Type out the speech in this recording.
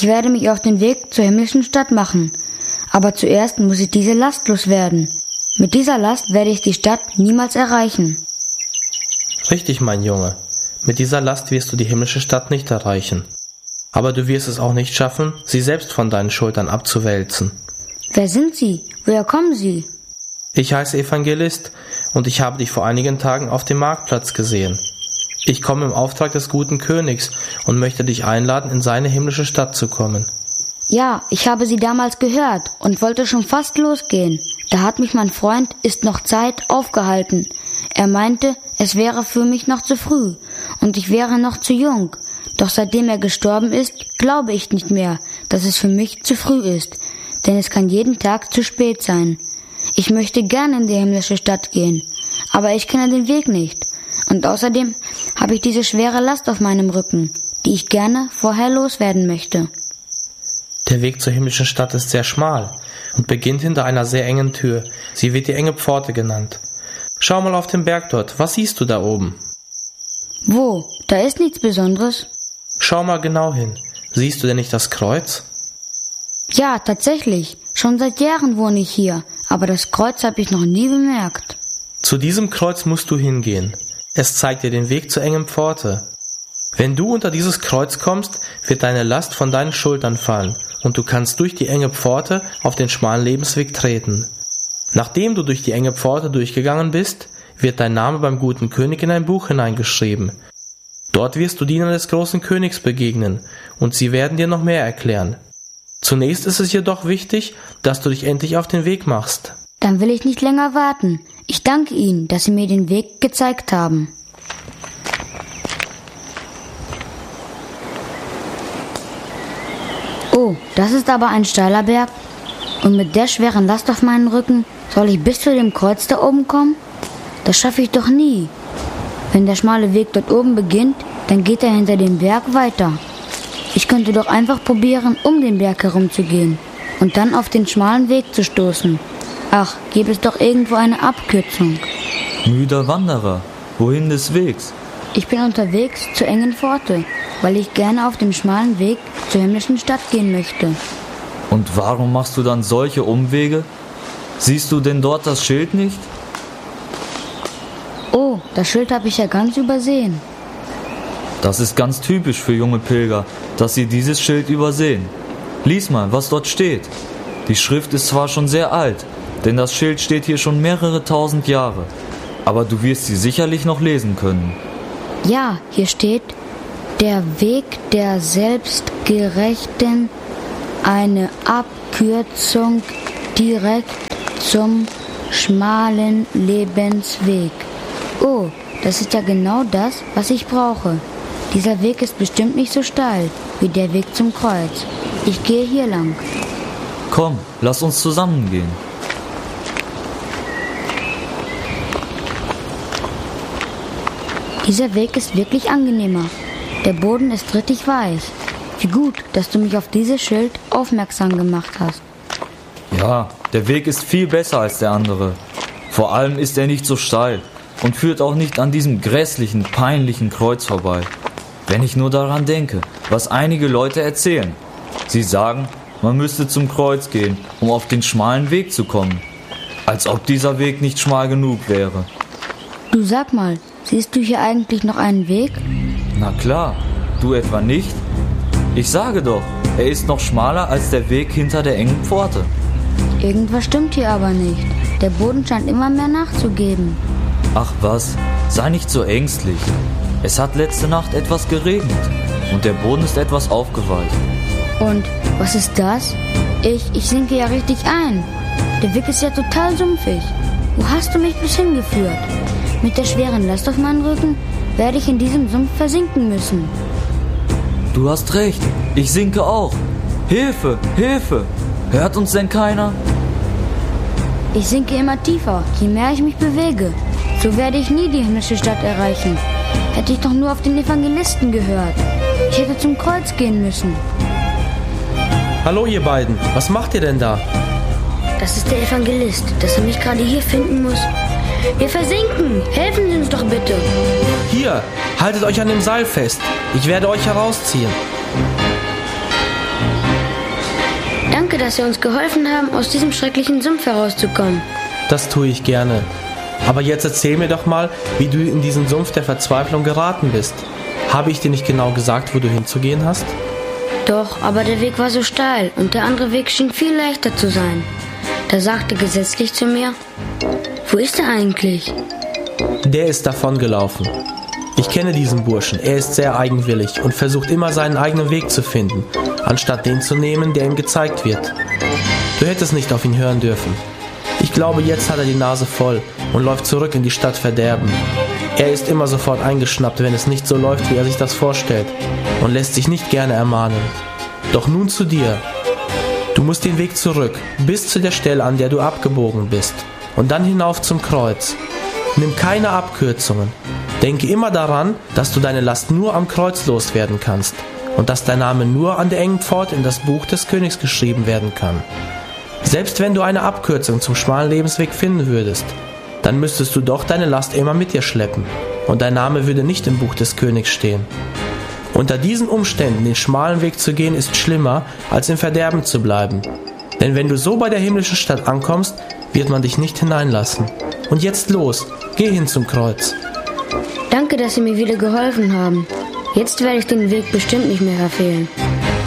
Ich werde mich auf den Weg zur himmlischen Stadt machen. Aber zuerst muss ich diese Last loswerden. Mit dieser Last werde ich die Stadt niemals erreichen. Richtig, mein Junge. Mit dieser Last wirst du die himmlische Stadt nicht erreichen. Aber du wirst es auch nicht schaffen, sie selbst von deinen Schultern abzuwälzen. Wer sind Sie? Woher kommen Sie? Ich heiße Evangelist und ich habe dich vor einigen Tagen auf dem Marktplatz gesehen. Ich komme im Auftrag des guten Königs und möchte dich einladen, in seine himmlische Stadt zu kommen. Ja, ich habe Sie damals gehört und wollte schon fast losgehen. Da hat mich mein Freund Ist noch Zeit aufgehalten. Er meinte, es wäre für mich noch zu früh und ich wäre noch zu jung. Doch seitdem er gestorben ist, glaube ich nicht mehr, dass es für mich zu früh ist, denn es kann jeden Tag zu spät sein. Ich möchte gerne in die himmlische Stadt gehen, aber ich kenne den Weg nicht. Und außerdem habe ich diese schwere Last auf meinem Rücken, die ich gerne vorher loswerden möchte. Der Weg zur himmlischen Stadt ist sehr schmal und beginnt hinter einer sehr engen Tür. Sie wird die enge Pforte genannt. Schau mal auf den Berg dort. Was siehst du da oben? Wo? Da ist nichts Besonderes. Schau mal genau hin. Siehst du denn nicht das Kreuz? Ja, tatsächlich. Schon seit Jahren wohne ich hier, aber das Kreuz habe ich noch nie bemerkt. Zu diesem Kreuz musst du hingehen. Es zeigt dir den Weg zur engen Pforte. Wenn du unter dieses Kreuz kommst, wird deine Last von deinen Schultern fallen und du kannst durch die enge Pforte auf den schmalen Lebensweg treten. Nachdem du durch die enge Pforte durchgegangen bist, wird dein Name beim guten König in ein Buch hineingeschrieben. Dort wirst du Dienern des großen Königs begegnen und sie werden dir noch mehr erklären. Zunächst ist es jedoch wichtig, dass du dich endlich auf den Weg machst. Dann will ich nicht länger warten. Ich danke Ihnen, dass Sie mir den Weg gezeigt haben. Oh, das ist aber ein steiler Berg. Und mit der schweren Last auf meinen Rücken soll ich bis zu dem Kreuz da oben kommen? Das schaffe ich doch nie. Wenn der schmale Weg dort oben beginnt, dann geht er hinter dem Berg weiter. Ich könnte doch einfach probieren, um den Berg herumzugehen und dann auf den schmalen Weg zu stoßen. Ach, gäbe es doch irgendwo eine Abkürzung. Müder Wanderer, wohin des Wegs? Ich bin unterwegs zur engen Pforte, weil ich gerne auf dem schmalen Weg zur himmlischen Stadt gehen möchte. Und warum machst du dann solche Umwege? Siehst du denn dort das Schild nicht? Oh, das Schild habe ich ja ganz übersehen. Das ist ganz typisch für junge Pilger, dass sie dieses Schild übersehen. Lies mal, was dort steht. Die Schrift ist zwar schon sehr alt, denn das Schild steht hier schon mehrere tausend Jahre. Aber du wirst sie sicherlich noch lesen können. Ja, hier steht: Der Weg der Selbstgerechten, eine Abkürzung direkt zum schmalen Lebensweg. Oh, das ist ja genau das, was ich brauche. Dieser Weg ist bestimmt nicht so steil wie der Weg zum Kreuz. Ich gehe hier lang. Komm, lass uns zusammen gehen. Dieser Weg ist wirklich angenehmer. Der Boden ist richtig weiß. Wie gut, dass du mich auf dieses Schild aufmerksam gemacht hast. Ja, der Weg ist viel besser als der andere. Vor allem ist er nicht so steil und führt auch nicht an diesem grässlichen, peinlichen Kreuz vorbei. Wenn ich nur daran denke, was einige Leute erzählen. Sie sagen, man müsste zum Kreuz gehen, um auf den schmalen Weg zu kommen. Als ob dieser Weg nicht schmal genug wäre. Du sag mal, siehst du hier eigentlich noch einen Weg? Na klar, du etwa nicht? Ich sage doch, er ist noch schmaler als der Weg hinter der engen Pforte. Irgendwas stimmt hier aber nicht. Der Boden scheint immer mehr nachzugeben. Ach was, sei nicht so ängstlich. Es hat letzte Nacht etwas geregnet und der Boden ist etwas aufgeweicht. Und was ist das? Ich sinke ja richtig ein. Der Weg ist ja total sumpfig. Wo hast du mich bis hingeführt? Mit der schweren Last auf meinem Rücken werde ich in diesem Sumpf versinken müssen. Du hast recht, ich sinke auch. Hilfe, Hilfe! Hört uns denn keiner? Ich sinke immer tiefer, je mehr ich mich bewege. So werde ich nie die himmlische Stadt erreichen. Hätte ich doch nur auf den Evangelisten gehört. Ich hätte zum Kreuz gehen müssen. Hallo ihr beiden, was macht ihr denn da? Das ist der Evangelist, dass er mich gerade hier finden muss. Wir versinken! Helfen Sie uns doch bitte! Hier, haltet euch an dem Seil fest. Ich werde euch herausziehen. Danke, dass Sie uns geholfen haben, aus diesem schrecklichen Sumpf herauszukommen. Das tue ich gerne. Aber jetzt erzähl mir doch mal, wie du in diesen Sumpf der Verzweiflung geraten bist. Habe ich dir nicht genau gesagt, wo du hinzugehen hast? Doch, aber der Weg war so steil und der andere Weg schien viel leichter zu sein. Da sagte Gesetzlich zu mir: Wo ist er eigentlich? Der ist davongelaufen. Ich kenne diesen Burschen, er ist sehr eigenwillig und versucht immer seinen eigenen Weg zu finden, anstatt den zu nehmen, der ihm gezeigt wird. Du hättest nicht auf ihn hören dürfen. Ich glaube, jetzt hat er die Nase voll und läuft zurück in die Stadt Verderben. Er ist immer sofort eingeschnappt, wenn es nicht so läuft, wie er sich das vorstellt, und lässt sich nicht gerne ermahnen. Doch nun zu dir. Du musst den Weg zurück, bis zu der Stelle, an der du abgebogen bist, und dann hinauf zum Kreuz. Nimm keine Abkürzungen. Denke immer daran, dass du deine Last nur am Kreuz loswerden kannst und dass dein Name nur an der engen Pforte in das Buch des Königs geschrieben werden kann. Selbst wenn du eine Abkürzung zum schmalen Lebensweg finden würdest, dann müsstest du doch deine Last immer mit dir schleppen und dein Name würde nicht im Buch des Königs stehen. Unter diesen Umständen den schmalen Weg zu gehen, ist schlimmer, als im Verderben zu bleiben. Denn wenn du so bei der himmlischen Stadt ankommst, wird man dich nicht hineinlassen. Und jetzt los, geh hin zum Kreuz. Danke, dass Sie mir wieder geholfen haben. Jetzt werde ich den Weg bestimmt nicht mehr verfehlen.